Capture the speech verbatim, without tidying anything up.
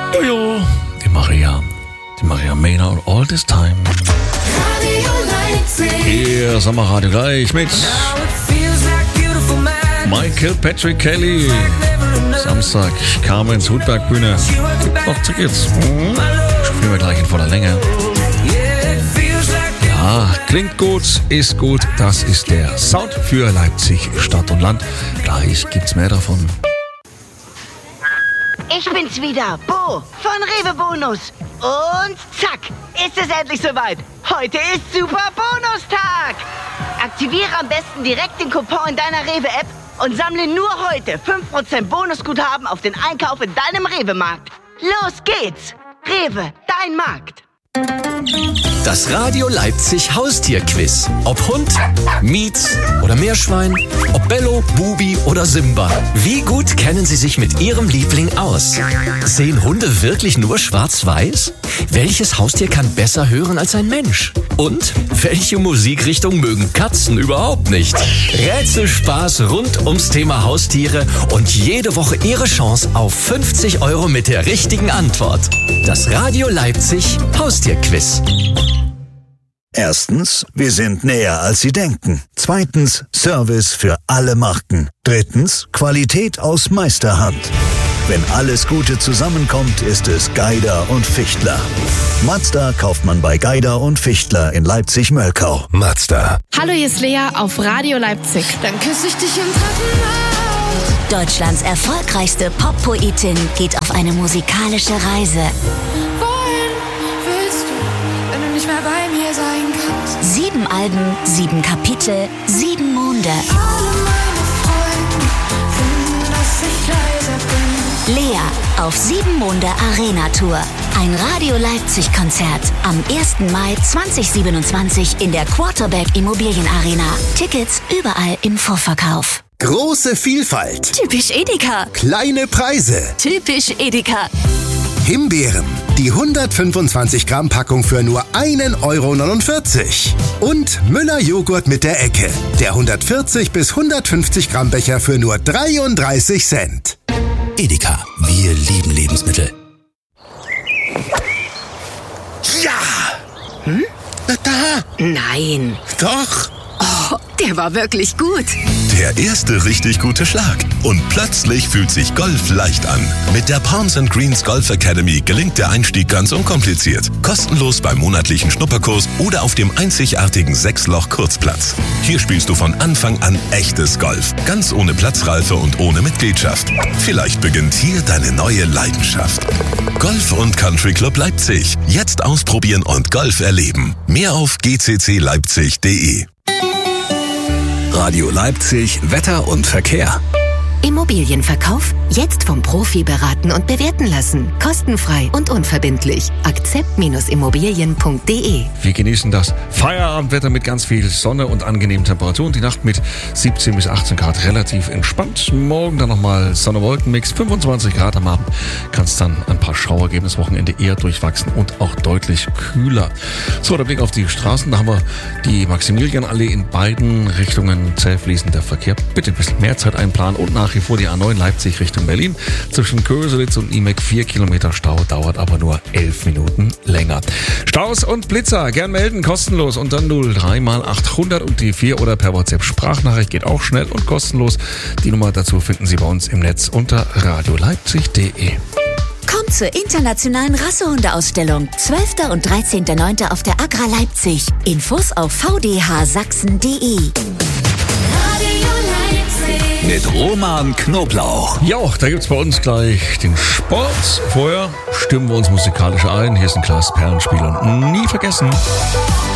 Jojo, die Maria. Die Maria Maynard, All This Time. Radio Leipzig. Hier, Sommerradio gleich mit Michael Patrick Kelly. Samstag, Carmens Hutberg-Bühne. Gibt noch Tickets. Hm? Spielen wir gleich in voller Länge. Ja, klingt gut, ist gut. Das ist der Sound für Leipzig, Stadt und Land. Gleich gibt's mehr davon. Ich bin's wieder, Bo von Rewe Bonus. Und zack, ist es endlich soweit. Heute ist Super Bonustag. Aktiviere am besten direkt den Coupon in deiner Rewe-App und sammle nur heute fünf Prozent Bonusguthaben auf den Einkauf in deinem Rewe-Markt. Los geht's. Rewe, dein Markt. Das Radio Leipzig Haustierquiz. Ob Hund, Mietz oder Meerschwein, ob Bello, Bubi oder Simba. Wie gut kennen Sie sich mit Ihrem Liebling aus? Sehen Hunde wirklich nur schwarz-weiß? Welches Haustier kann besser hören als ein Mensch? Und welche Musikrichtung mögen Katzen überhaupt nicht? Rätselspaß rund ums Thema Haustiere und jede Woche Ihre Chance auf fünfzig Euro mit der richtigen Antwort. Das Radio Leipzig Haustierquiz. Erstens, wir sind näher als Sie denken. Zweitens, Service für alle Marken. Drittens, Qualität aus Meisterhand. Wenn alles Gute zusammenkommt, ist es Geider und Fichtler. Mazda kauft man bei Geider und Fichtler in Leipzig-Mölkau. Mazda. Hallo, hier ist Lea auf Radio Leipzig. Dann küsse ich dich im Treppenhaus. Deutschlands erfolgreichste Pop-Poetin geht auf eine musikalische Reise. Wohin willst du, wenn du nicht mehr bei mir sein kannst? Sieben Alben, sieben Kapitel, sieben Monde. Alle meine Freunde finden, dass ich leise bin. Lea auf sieben Monde Arena Tour. Ein Radio Leipzig Konzert am ersten Mai zweitausendsiebenundzwanzig in der Quarterback Immobilien Arena. Tickets überall im Vorverkauf. Große Vielfalt. Typisch Edeka. Kleine Preise. Typisch Edeka. Himbeeren. Die hundertfünfundzwanzig Gramm Packung für nur ein Euro neunundvierzig. Und Müller Joghurt mit der Ecke. Der hundertvierzig bis hundertfünfzig Gramm Becher für nur dreiunddreißig Cent. Edeka, wir lieben Lebensmittel. Ja! Hm? Da! Nein. Doch! Oh, der war wirklich gut. Der erste richtig gute Schlag. Und plötzlich fühlt sich Golf leicht an. Mit der Palms and Greens Golf Academy gelingt der Einstieg ganz unkompliziert. Kostenlos beim monatlichen Schnupperkurs oder auf dem einzigartigen Sechs-Loch-Kurzplatz. Hier spielst du von Anfang an echtes Golf. Ganz ohne Platzreife und ohne Mitgliedschaft. Vielleicht beginnt hier deine neue Leidenschaft. Golf und Country Club Leipzig. Jetzt ausprobieren und Golf erleben. Mehr auf g c c leipzig punkt d e. Radio Leipzig, Wetter und Verkehr. Immobilienverkauf? Jetzt vom Profi beraten und bewerten lassen. Kostenfrei und unverbindlich. akzept Immobilien punkt d e. Wir genießen das Feierabendwetter mit ganz viel Sonne und angenehmen Temperaturen. Die Nacht mit siebzehn bis achtzehn Grad relativ entspannt. Morgen dann nochmal Sonne-Wolken-Mix. fünfundzwanzig Grad am Abend. Kann es dann ein paar Schauer geben. Das Wochenende eher durchwachsen und auch deutlich kühler. So, der Blick auf die Straßen. Da haben wir die Maximilianallee in beiden Richtungen. Zäh fließender Verkehr. Bitte ein bisschen mehr Zeit einplanen und nach wie vor die A neun Leipzig Richtung Berlin. Zwischen Köselitz und Niemek vier Kilometer Stau, dauert aber nur elf Minuten länger. Staus und Blitzer, gern melden, kostenlos unter null drei mal achthundert und die vier oder per WhatsApp Sprachnachricht, geht auch schnell und kostenlos. Die Nummer dazu finden Sie bei uns im Netz unter radio leipzig punkt d e. Kommt zur internationalen Rassehundeausstellung. zwölfter und dreizehnter neunter auf der Agra Leipzig. Infos auf v d h sachsen punkt d e. Mit Roman Knoblauch. Ja, da gibt's bei uns gleich den Sport. Vorher stimmen wir uns musikalisch ein. Hier ist ein klares Perlenspiel und nie vergessen.